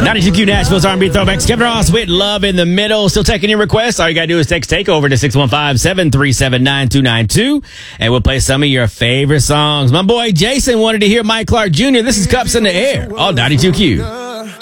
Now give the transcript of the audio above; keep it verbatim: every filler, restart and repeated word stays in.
ninety-two Q Nashville's R and B Throwbacks. Kevin Ross with Love in the Middle. Still taking your requests. All you got to do is text TakeOver to six one five, seven three seven, nine two nine two, and we'll play some of your favorite songs. My boy Jason wanted to hear Mike Clark Junior This is Cups in the Air on ninety-two Q.